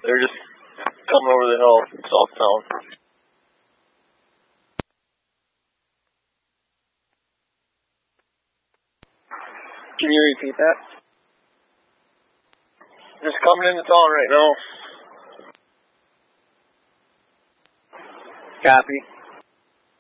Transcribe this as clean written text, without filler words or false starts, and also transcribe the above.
They're just coming over the hill, south town. Can you repeat that? Just coming into town right now. Copy.